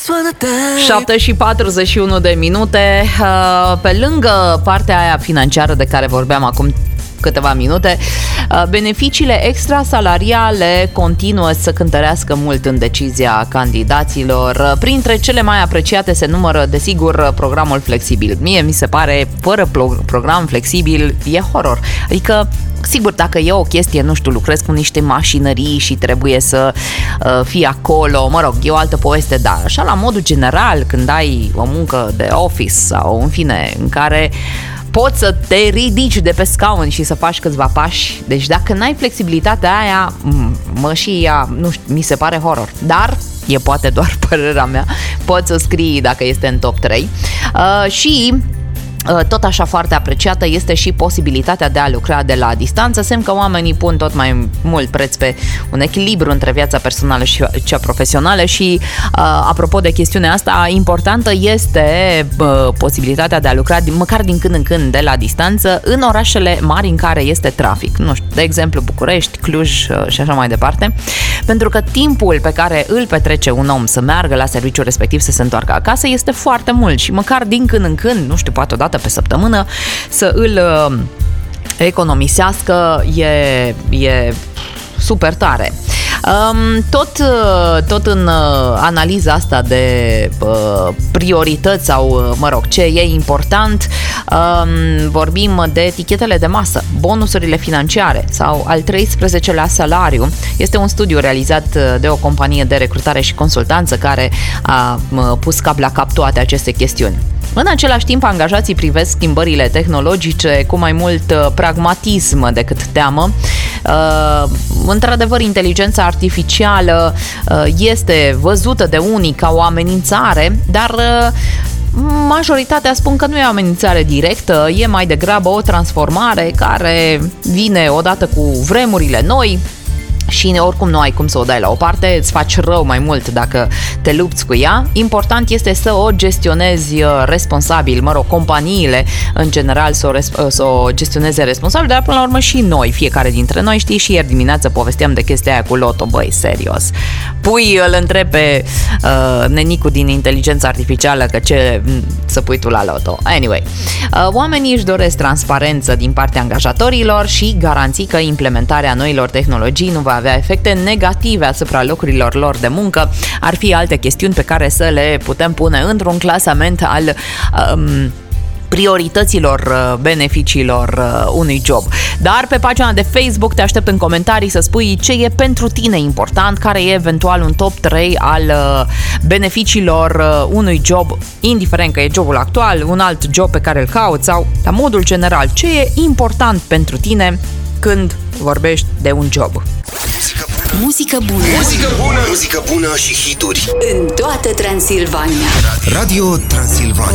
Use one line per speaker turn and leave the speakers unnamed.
7 și 41 de minute. Pe lângă partea aia financiară de care vorbeam acum câteva minute, beneficiile extrasalariale continuă să cântărească mult în decizia candidaților. Printre cele mai apreciate se numără, desigur, programul flexibil. Mie mi se pare, fără program flexibil, e horror. Adică, sigur, dacă e o chestie, nu știu, lucrezi cu niște mașinării și trebuie să fii acolo, mă rog, e o altă poveste, dar așa la modul general, când ai o muncă de office sau, în fine, în care poți să te ridici de pe scaun și să faci câțiva pași. Deci dacă n-ai flexibilitatea aia, nu știu, mi se pare horror. Dar e poate doar părerea mea. Poți să scrii dacă este în top 3. Și tot așa foarte apreciată este și posibilitatea de a lucra de la distanță, semn că oamenii pun tot mai mult preț pe un echilibru între viața personală și cea profesională și apropo de chestiunea asta, importantă este posibilitatea de a lucra măcar din când în când de la distanță în orașele mari în care este trafic, nu știu, de exemplu București, Cluj și așa mai departe, pentru că timpul pe care îl petrece un om să meargă la serviciu respectiv să se întoarcă acasă este foarte mult și măcar din când în când, nu știu, poate odată pe săptămână, să îl economisească e super tare. Tot în analiza asta de priorități sau, mă rog, ce e important, vorbim de etichetele de masă, bonusurile financiare sau al 13-lea salariu. Este un studiu realizat de o companie de recrutare și consultanță care a pus cap la cap toate aceste chestiuni. În același timp, angajații privesc schimbările tehnologice cu mai mult pragmatism decât teamă. Într-adevăr, inteligența artificială este văzută de unii ca o amenințare, dar majoritatea spun că nu e o amenințare directă, e mai degrabă o transformare care vine odată cu vremurile noi. Și oricum nu ai cum să o dai la o parte, îți faci rău mai mult dacă te lupți cu ea. Important este să o gestionezi responsabil, mă rog, companiile în general să o gestioneze responsabil, dar până la urmă și noi, fiecare dintre noi, știi, și ieri dimineață povesteam de chestia aia cu loto, băi, serios. Îl întreb pe nenicu din inteligența artificială că ce să pui tu la loto. Anyway, oamenii își doresc transparență din partea angajatorilor și garanții că implementarea noilor tehnologii nu va avea efecte negative asupra locurilor lor de muncă. Ar fi alte chestiuni pe care să le putem pune într-un clasament al priorităților, beneficiilor unui job. Dar pe pagina de Facebook te aștept în comentarii să spui ce e pentru tine important, care e eventual un top 3 al beneficiilor unui job, indiferent că e jobul actual, un alt job pe care îl cauți sau, la modul general, ce e important pentru tine când vorbești de un job.
Muzică bună.
Muzică bună. Muzică bună și hituri
în toată Transilvania.
Radio Transilvania.